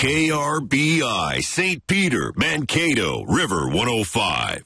KRBI, St. Peter, Mankato, River 105.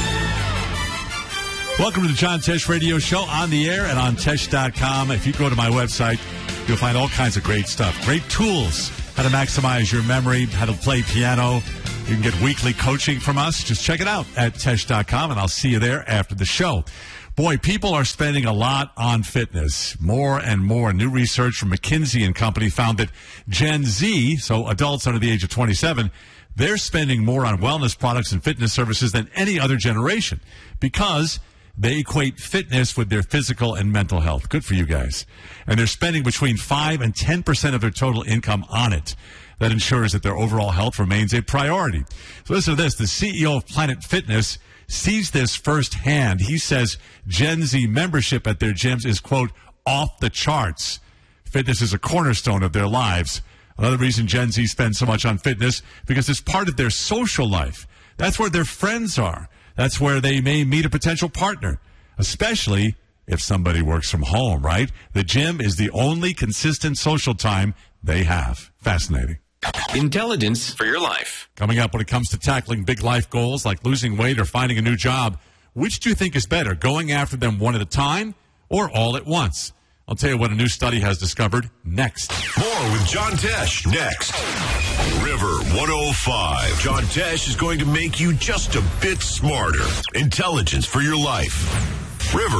Welcome to the John Tesh Radio Show on the air and on Tesh.com. If you go to my website, you'll find all kinds of great stuff. Great tools, how to maximize your memory, how to play piano. You can get weekly coaching from us. Just check it out at Tesh.com, and I'll see you there after the show. Boy, people are spending a lot on fitness, more and more. New research from McKinsey & Company found that Gen Z, so adults under the age of 27, they're spending more on wellness products and fitness services than any other generation because they equate fitness with their physical and mental health. Good for you guys. And they're spending between 5 and 10% of their total income on it. That ensures that their overall health remains a priority. So listen to this. The CEO of Planet Fitness sees this firsthand. He says Gen Z membership at their gyms is, quote, off the charts. Fitness is a cornerstone of their lives. Another reason Gen Z spends so much on fitness, because it's part of their social life. That's where their friends are. That's where they may meet a potential partner, especially if somebody works from home, right? The gym is the only consistent social time they have. Fascinating. Intelligence for your life. Coming up, when it comes to tackling big life goals like losing weight or finding a new job, which do you think is better, going after them one at a time or all at once? I'll tell you what a new study has discovered next. More with John Tesh next. River 105. John Tesh is going to make you just a bit smarter. Intelligence for your life. River.